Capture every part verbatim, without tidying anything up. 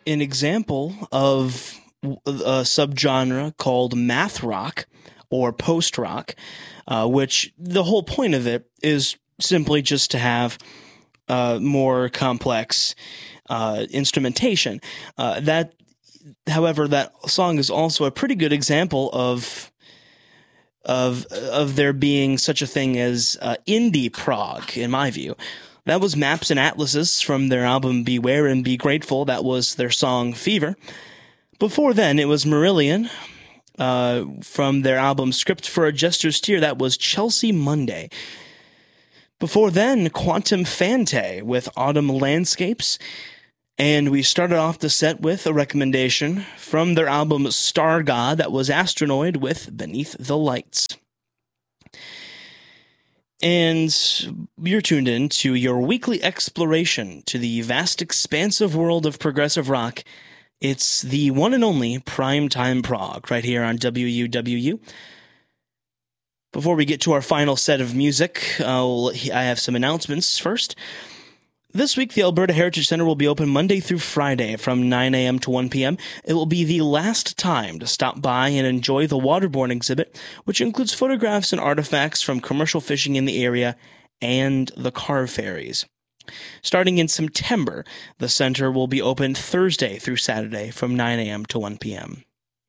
an example of a subgenre called math rock or post rock, uh, which the whole point of it is simply just to have uh, more complex uh, instrumentation. Uh, that, however, that song is also a pretty good example of of of there being such a thing as uh, indie prog, in my view. That was Maps and Atlases from their album Beware and Be Grateful. That was their song Fever. Before then, it was Marillion uh, from their album Script for a Jester's Tear. That was Chelsea Monday. Before then, Quantum Fante with Autumn Landscapes. And we started off the set with a recommendation from their album Star God. That was Astronoid with Beneath the Lights. And you're tuned in to your weekly exploration to the vast, expansive world of progressive rock. It's the one and only Primetime Prog right here on W U W U. Before we get to our final set of music, uh, I have some announcements first. This week, the Alberta Heritage Centre will be open Monday through Friday from nine a.m. to one p.m. It will be the last time to stop by and enjoy the Waterborne exhibit, which includes photographs and artifacts from commercial fishing in the area and the car ferries. Starting in September, the center will be open Thursday through Saturday from nine a.m. to one p.m.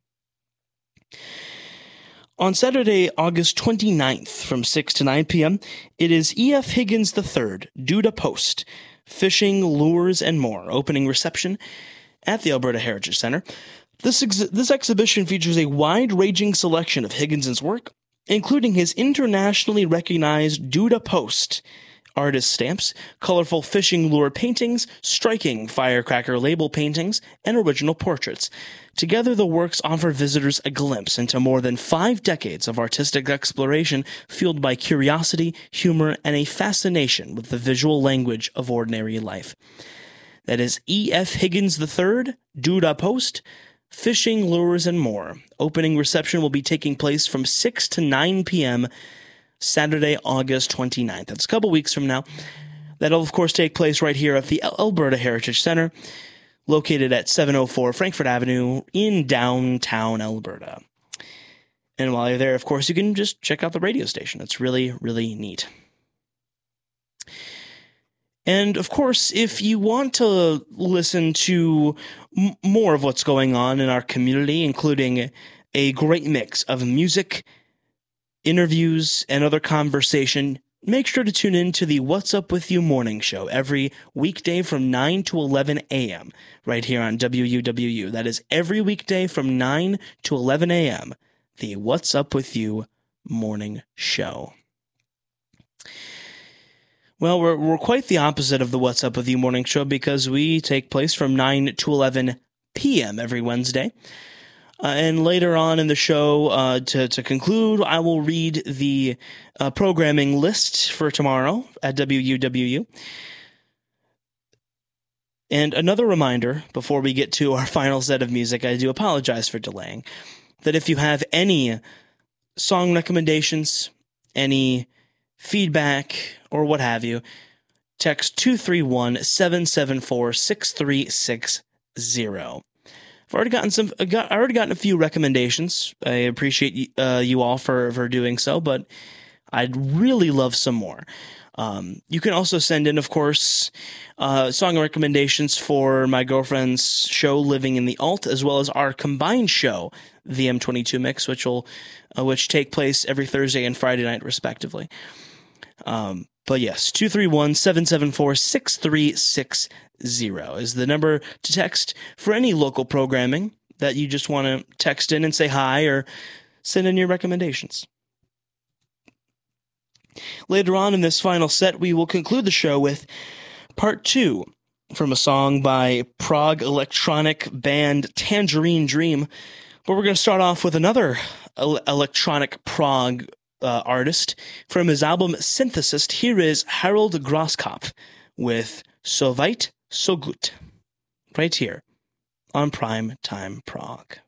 On Saturday, August twenty-ninth, from six to nine p.m., it is E F. Higgins the third, Duda Post, Fishing, Lures, and More, opening reception at the Alberta Heritage Centre. This, ex- this exhibition features a wide-ranging selection of Higgins' work, including his internationally recognized Duda Post artist stamps, colorful fishing lure paintings, striking firecracker label paintings, and original portraits. Together, the works offer visitors a glimpse into more than five decades of artistic exploration fueled by curiosity, humor, and a fascination with the visual language of ordinary life. That is E F. Higgins the third, Duda Post, Fishing, Lures, and More. Opening reception will be taking place from six to nine p.m. Saturday, August twenty-ninth. That's a couple weeks from now. That'll, of course, take place right here at the Alberta Heritage Centre, located at seven oh four Frankfurt Avenue in downtown Alberta. And while you're there, of course, you can just check out the radio station. It's really, really neat. And, of course, if you want to listen to m- more of what's going on in our community, including a great mix of music, interviews, and other conversation, make sure to tune in to the What's Up With You morning show every weekday from nine to eleven a.m. right here on W U W U. That is every weekday from nine to eleven a.m. the What's Up With You morning show. Well, we're, we're quite the opposite of the What's Up With You morning show because we take place from nine to eleven p.m. every Wednesday. Uh, and later on in the show, uh, to, to conclude, I will read the uh, programming list for tomorrow at W U W U. And another reminder, before we get to our final set of music, I do apologize for delaying, that if you have any song recommendations, any feedback, or what have you, text two three one, seven seven four, six three six zero. I've already gotten some. I got. I already gotten a few recommendations. I appreciate uh, you all for for doing so, but I'd really love some more. Um, you can also send in, of course, uh, song recommendations for my girlfriend's show, Living in the Alt, as well as our combined show, the M twenty-two Mix, which will uh, which take place every Thursday and Friday night, respectively. Um, but yes, two three one, seven seven four, six three six zero is the number to text for any local programming that you just want to text in and say hi or send in your recommendations. Later on in this final set, we will conclude the show with part two from a song by prog electronic band Tangerine Dream, but we're going to start off with another el- electronic prog uh, artist. From his album Synthesis, here is Harold Grosskopf with So Weit, So Gut, right here on Prime Time Prog.